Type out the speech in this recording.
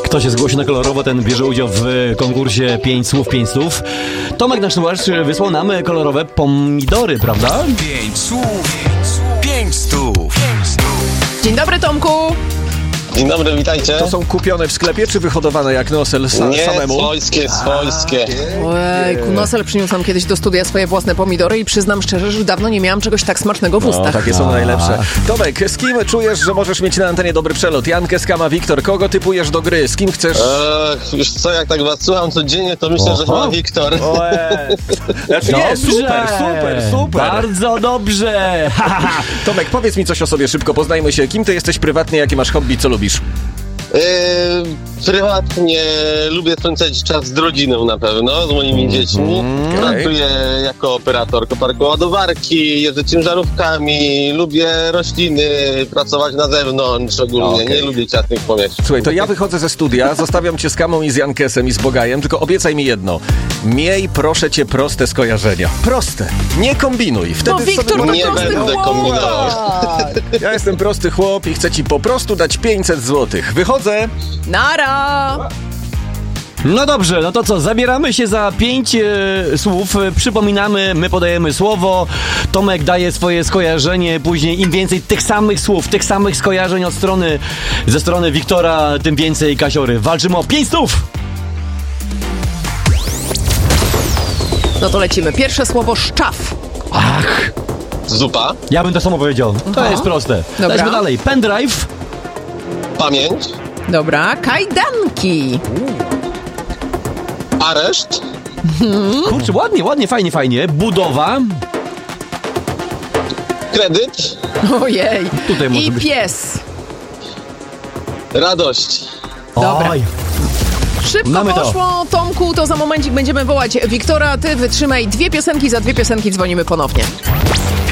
Kto się zgłosi na kolorowo, ten bierze udział w konkursie 5 słów, 5 słów. Tomek, nasz słuchacz, wysłał nam kolorowe pomidory, prawda? 5 słów, 5 stów. Dzień dobry, Tomku. Dzień dobry, witajcie. To są kupione w sklepie, czy wyhodowane jak Nosel Nie, samemu? swojskie. Ojejku, Nosel przyniósł nam kiedyś do studia swoje własne pomidory i przyznam szczerze, że dawno nie miałam czegoś tak smacznego w ustach. Takie są najlepsze. Tomek, z kim czujesz, że możesz mieć na antenie dobry przelot? Jankę, Skama, Wiktor. Kogo typujesz do gry? Z kim chcesz? Już co, jak tak was słucham codziennie, to myślę, że chyba Wiktor. Znaczy nie, super. Bardzo dobrze. Tomek, powiedz mi coś o sobie szybko, poznajmy się. Kim ty jesteś prywatnie, jakie masz hobby, co lubisz? Prywatnie lubię spędzać czas z rodziną na pewno, z moimi dziećmi. Pracuję jako operator koparką ładowarki, jeżdżę ciężarówkami, lubię rośliny, pracować na zewnątrz ogólnie, nie lubię ciasnych pomieszczeń. Słuchaj, to ja wychodzę ze studia, zostawiam cię z Kamą i z Jankesem i z Bogajem, tylko obiecaj mi jedno. Miej, proszę cię, proste skojarzenia. Proste. Nie kombinuj. Wtedy Bo Wiktor sobie... to Nie prosty będę chłop. kombinował. Ja jestem prosty chłop i chcę ci po prostu dać 500 złotych. Wychodzę. Nara! No dobrze, no to co, zabieramy się za 5 słów, przypominamy, my podajemy słowo, Tomek daje swoje skojarzenie, później im więcej tych samych słów, tych samych skojarzeń ze strony Wiktora, tym więcej kasiory. Walczymy o 5 słów! No to lecimy. Pierwsze słowo szczaw. Ach, Zupa, ja bym to samo powiedział. To jest proste. Dobra. Lećmy dalej. Pendrive. pamięć, Dobra, kajdanki. areszt, Kurczę, ładnie, fajnie. Budowa. kredyt, Ojej. Tutaj może I być- pies. radość. Dobra. Oj. Szybko Mamy to. poszło, Tomku, to za momencik będziemy wołać Wiktora. Ty wytrzymaj 2 piosenki, za 2 piosenki dzwonimy ponownie.